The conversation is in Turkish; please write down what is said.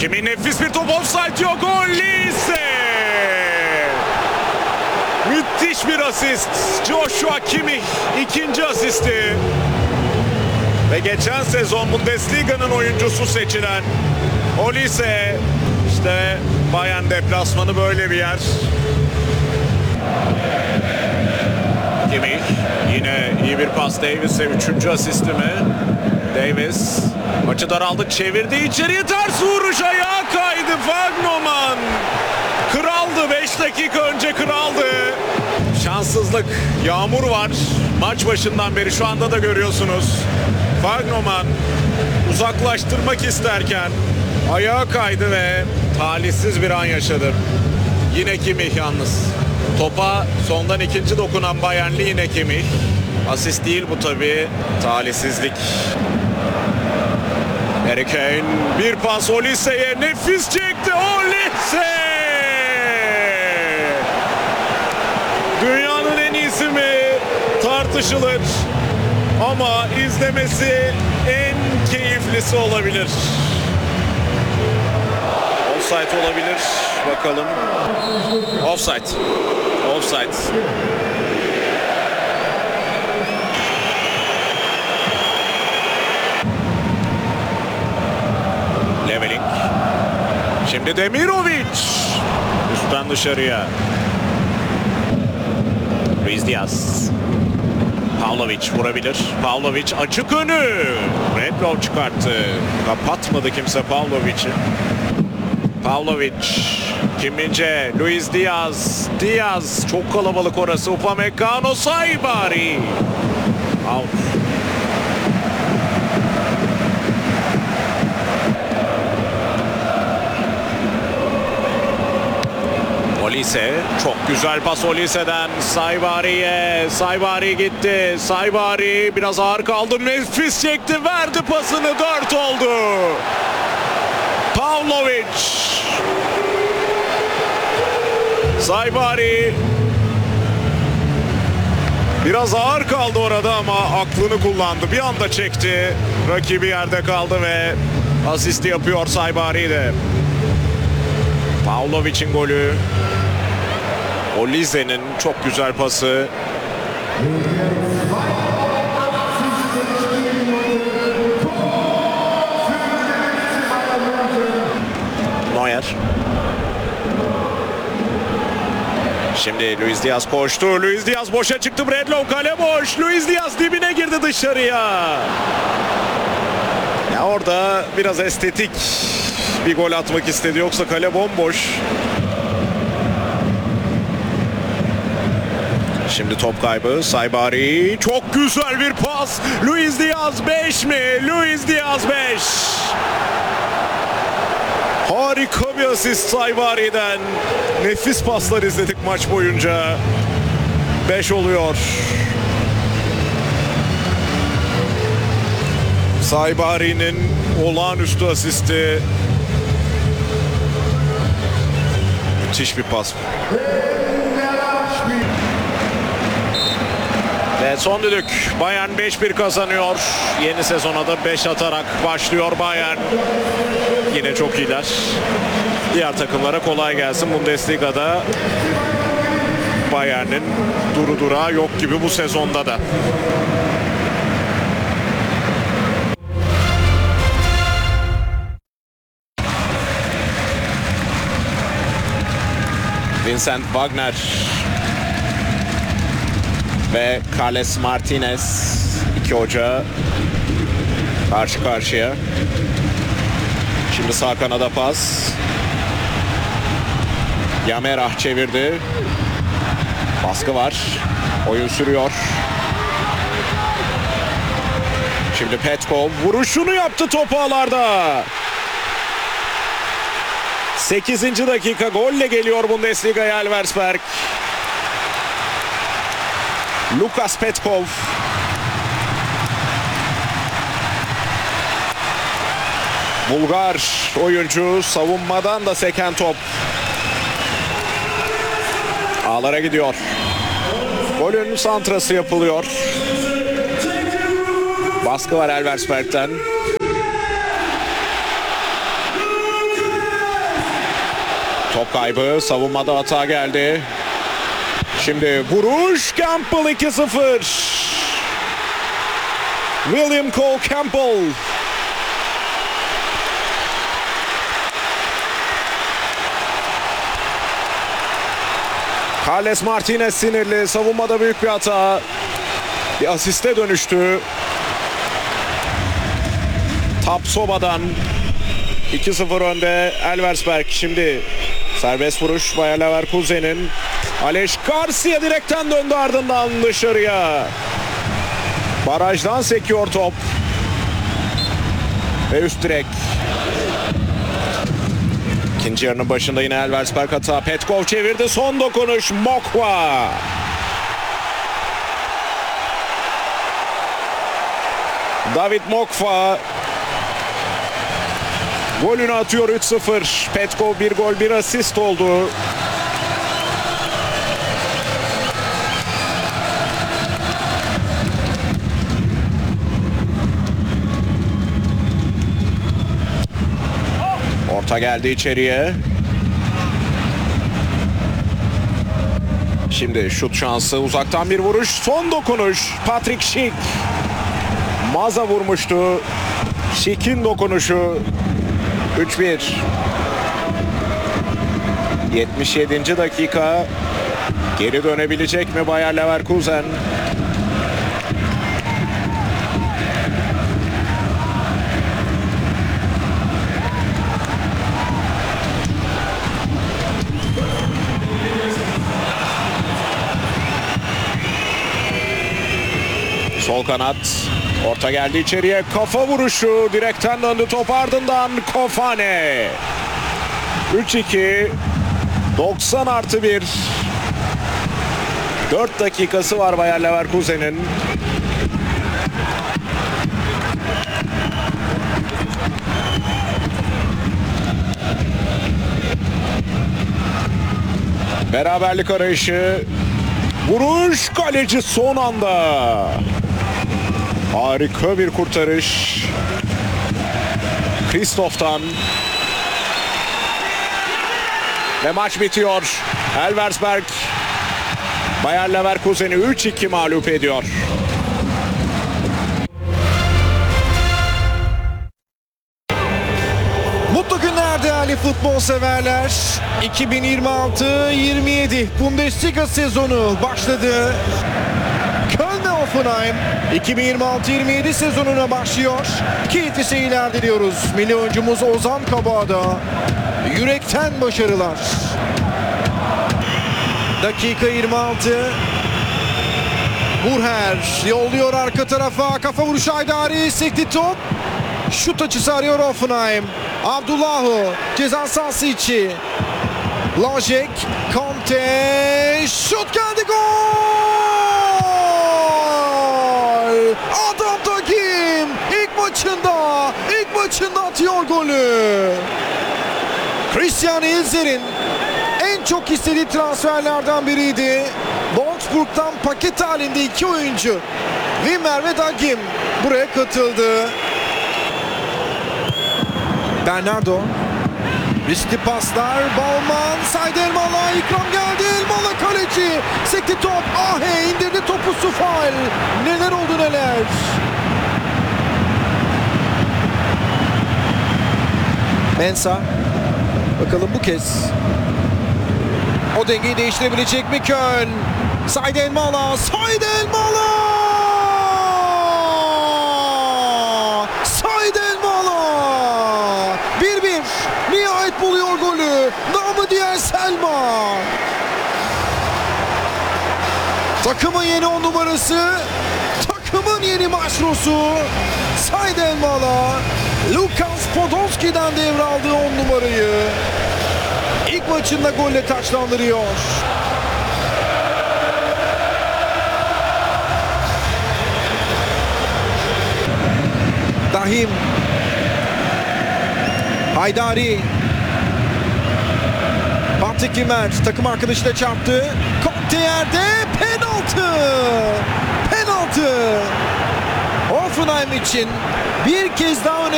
Kimin nefis bir top, offside yok. Olise! Müthiş bir asist. Joshua Kimmich ikinci asisti. Ve geçen sezon Bundesliga'nın oyuncusu seçilen Olise. İşte Bayern deplasmanı böyle bir yer. Kimmich yine iyi bir pas Davis'e, üçüncü asisti mi? Davis maçı daraldı, çevirdi içeriye, ters vuruş, ayağa kaydı Wagnermann. Kraldı, 5 dakika önce kraldı. Şanssızlık, yağmur var maç başından beri, şu anda da görüyorsunuz. Wagnermann uzaklaştırmak isterken ayağa kaydı ve talihsiz bir an yaşadı. Yine Kimmich yalnız. Topa sondan ikinci dokunan Bayernli yine Kimmich. Asist değil bu tabii, talihsizlik. Harry Kane bir pas Olise'ye, nefis çekti Olise! Dünyanın en iyisi mi? Tartışılır. Ama izlemesi en keyiflisi olabilir. Offside olabilir. Bakalım. Offside. Offside. Leveling. Şimdi Demirovic. Üstten dışarıya. Luis Diaz. Pavlovic vurabilir. Pavlovic açık önü. Redlow çıkarttı. Kapatmadı kimse Pavlovic'i. Pavlovic. Kim Min-jae. Luis Diaz. Diaz. Çok kalabalık orası. Upamecano. Saibari. Out. Olise, çok güzel pas Olise'den Saibari'ye. Saibari gitti. Saibari biraz ağır kaldı. Nefis çekti. Verdi pasını. 4 oldu. Pavlovic. Saibari biraz ağır kaldı orada ama aklını kullandı. Bir anda çekti. Rakibi yerde kaldı ve asisti yapıyor Saibari de. Pavlovic'in golü. Olise'nin çok güzel pası. Neuer. Şimdi Luis Diaz koştu. Luis Diaz boşa çıktı. Redlow kale boş. Luis Diaz dibine girdi dışarıya. Ya orada biraz estetik bir gol atmak istedi. Yoksa kale bomboş. Şimdi top kaybı. Saibari. Çok güzel bir pas. Luis Diaz 5 mi? Luis Diaz 5. Harika bir asist Saibari'den. Nefis paslar izledik maç boyunca. 5 oluyor. Saibari'nin olağanüstü asisti. Müthiş bir pas. Ve son düdük. Bayern 5-1 kazanıyor. Yeni sezona da 5 atarak başlıyor Bayern. Yine çok iyiler. Diğer takımlara kolay gelsin. Bundesliga'da Bayern'in duru durağı yok gibi bu sezonda da. Vincent Wagner ve Carles Martinez, iki hoca karşı karşıya. Şimdi sağ kanada pas. Yamerah çevirdi. Baskı var. Oyun sürüyor. Şimdi Petkov vuruşunu yaptı top ağlarda. 8. dakika golle geliyor Bundesliga'ya Elversberg. Lukas Petkov. Bulgar oyuncu, savunmadan da seken top. Ağlara gidiyor. Golün santrası yapılıyor. Baskı var Elversberg'ten. Top kaybı. Savunmada hata geldi. Şimdi vuruş. Campbell 2-0. William Cole Campbell. Carles Martinez sinirli. Savunmada büyük bir hata. Bir asiste dönüştü. Tapsoba'dan 2-0 önde Elversberg. Şimdi serbest vuruş Bayer Leverkusen'in. Aleš Garcia direkten döndü, ardından dışarıya. Barajdan sekiyor top. Ve üst direk. İkinci yarının başında yine Elversberg hata. Petkov çevirdi. Son dokunuş Mokwa. David Mokwa golünü atıyor, 3-0. Petkov bir gol bir asist oldu. Orta geldi içeriye. Şimdi şut şansı, uzaktan bir vuruş. Son dokunuş Patrick Schick. Maza vurmuştu. Schick'in dokunuşu. 3-1. 77. dakika. Geri dönebilecek mi Bayer Leverkusen? Sol kanat. Orta geldi içeriye. Kafa vuruşu. Direkten döndü top, ardından Kofane. 3-2. 90+1. 4 dakikası var Bayer Leverkusen'in. Beraberlik arayışı. Vuruş, kaleci son anda. Harika bir kurtarış. Christoph'tan. Ve maç bitiyor. Elversberg Bayer Leverkusen'i 3-2 mağlup ediyor. Mutlu günler değerli futbol severler. 2026-27 Bundesliga sezonu başladı. Köln ve Hoffenheim 2026-27 sezonuna başlıyor. Keyifli seyirler diliyoruz. Milli oyuncumuz Ozan Kabağ'da yürekten başarılar. Dakika 26. Burher yolluyor arka tarafa. Kafa vuruşu Haydari. Sekti top. Şut açısı arıyor Hoffenheim. Abdullah'u ceza sahası içi. Lajek, Conte, şut geldi, gol! Adam Dagim ilk maçında atıyor golü. Christian Ilzer'in en çok istediği transferlerden biriydi. Wolfsburg'dan paket halinde iki oyuncu Wimmer ve Dagim buraya katıldı. Bernardo. Riskli paslar. Baumann. Said Elmalı. İkram geldi. Elmalı kaleci. Sekti top. Ahe indirdi topu Sufal. Neler oldu neler. Mensah. Bakalım bu kez o dengeyi değiştirebilecek mi Köln? Said Elmalı. Said Elmalı. Said Elmalı. 1-1. Nihayet buluyor golü. Namı diğer Selma. Takımın yeni 10 numarası. Takımın yeni maşrosu. Said Elmalı. Lukas Podolski'den devraldığı 10 numarayı İlk maçında golle taçlandırıyor. Dahim. Haydari. Patrick Wimmer takım arkadaşıyla çarptı. Conte yerde, penaltı. Penaltı. Hoffenheim için bir kez daha öne